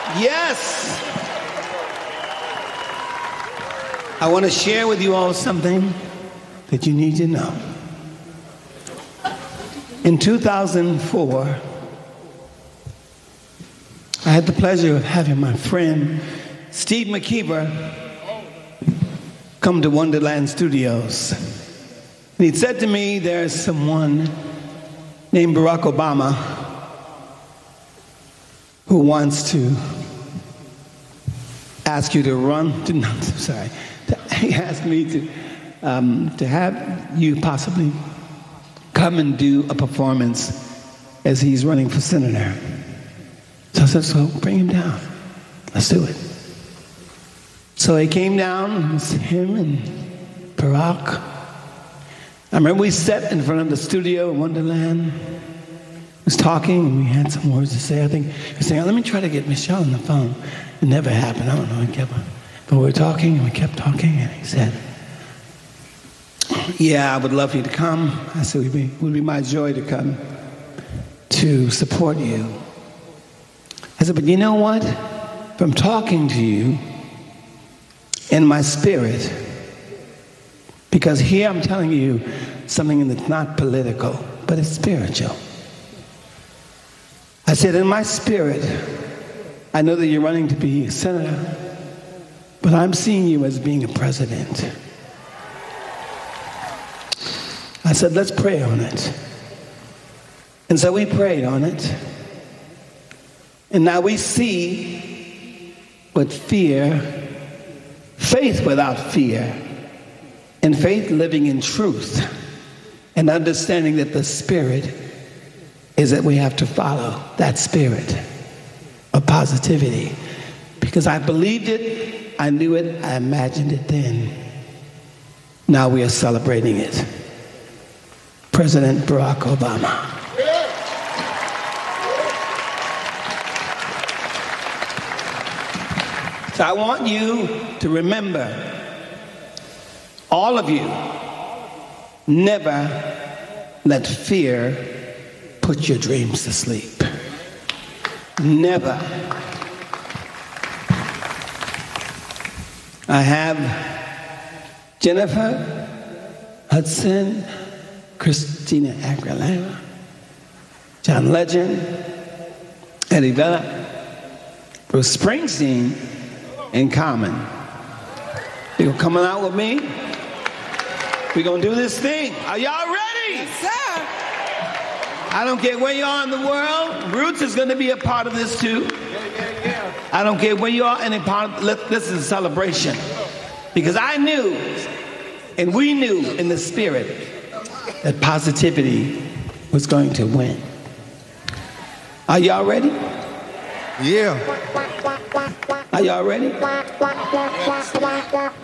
Yes. I want to share with you all something that you need to know. In 2004, I had the pleasure of having my friend Steve McKeever come to Wonderland Studios. And he said to me, there's someone named Barack Obama who wants to ask you to run. He asked me to have you possibly come and do a performance as he's running for senator. So I said, so bring him down. Let's do it. So he came down, it was him and Barack. I remember we sat in front of the studio in Wonderland, was talking, and we had some words to say. I think he was saying, let me try to get Michelle on the phone. It never happened, I don't know, but we were talking, and we kept talking, and he said, yeah, I would love for you to come. I said, it would be my joy to come to support you. I said, but you know what? From talking to you in my spirit, because here I'm telling you something that's not political, but it's spiritual. I said, in my spirit, I know that you're running to be a senator, but I'm seeing you as being a president. I said, let's pray on it. And so we prayed on it. And now we see what faith without fear, and faith living in truth, and understanding that the spirit is that we have to follow that spirit of positivity. Because I believed it, I knew it, I imagined it then. Now we are celebrating it. President Barack Obama. So I want you to remember, all of you, never let fear put your dreams to sleep. Never. I have Jennifer Hudson, Christina Aguilera, John Legend, Eddie Vedder, Bruce Springsteen, and Common. You're coming out with me? We're going to do this thing. Are y'all ready? Yes, sir. I don't care where you are in the world. Roots is going to be a part of this too. I don't care where you are, any part of this is a celebration. Because I knew, and we knew in the spirit, that positivity was going to win. Are y'all ready? Yeah. Are y'all ready?